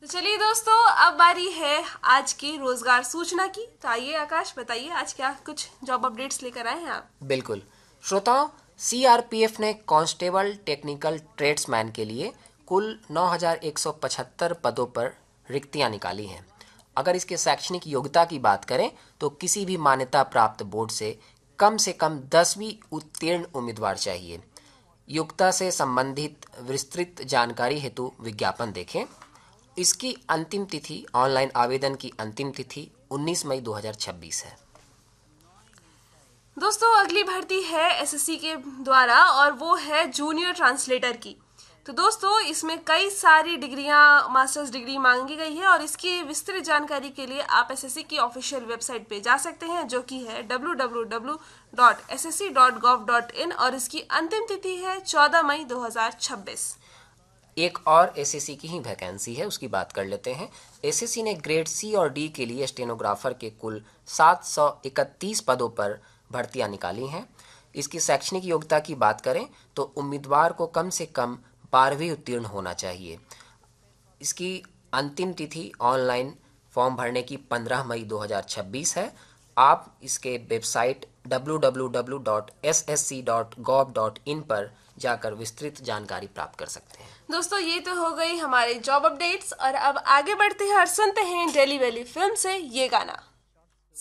तो चलिए दोस्तों, अब बारी है आज की रोजगार सूचना की। तो आइए आकाश, बताइए आज क्या कुछ जॉब अपडेट्स लेकर आए हैं आप। बिल्कुल श्रोताओं, सीआरपीएफ ने कांस्टेबल टेक्निकल ट्रेड्समैन के लिए कुल 9,175 पदों पर रिक्तियां निकाली हैं। अगर इसके शैक्षणिक योग्यता की बात करें तो किसी भी मान्यता प्राप्त बोर्ड से कम 10वीं उत्तीर्ण उम्मीदवार चाहिए। योग्यता से संबंधित विस्तृत जानकारी हेतु विज्ञापन देखें। इसकी अंतिम तिथि, ऑनलाइन आवेदन की अंतिम तिथि 19 मई 2026 है। दोस्तों, अगली भर्ती है एसएससी के द्वारा और वो है जूनियर ट्रांसलेटर की। तो दोस्तों, इसमें कई सारी डिग्रियां, मास्टर्स डिग्री मांगी गई है और इसकी विस्तृत जानकारी के लिए आप एसएससी की ऑफिशियल वेबसाइट पे जा सकते हैं, जो कि है www.ssc.gov.in और इसकी अंतिम तिथि है 14 मई 2026। एक और एसएससी की ही वैकेंसी है, उसकी बात कर लेते हैं। एसएससी ने ग्रेड सी और डी के लिए स्टेनोग्राफर के कुल 731 पदों पर भर्तियां निकाली हैं। इसकी शैक्षणिक योग्यता की बात करें तो उम्मीदवार को कम से कम 12वीं उत्तीर्ण होना चाहिए। इसकी अंतिम तिथि ऑनलाइन फॉर्म भरने की 15 मई 2026 है। आप इसके वेबसाइट www.ssc.gov.in पर जाकर विस्तृत जानकारी प्राप्त कर सकते हैं। दोस्तों, ये तो हो गई हमारी जॉब अपडेट्स और अब आगे बढ़ते हैं और सुनते हैं डेली वैली फिल्म से ये गाना।